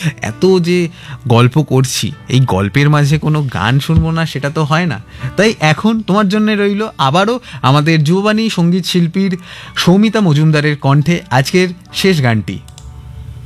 এত যে গল্প করছি, এই গল্পের মাঝে কোনো গান শুনবো না সেটা তো হয় না। তাই এখন তোমার জন্য রইল আবারও আমাদের যুববাণী সঙ্গীত শিল্পীর সৌমিতা মজুমদারের কণ্ঠে আজকের শেষ গানটি।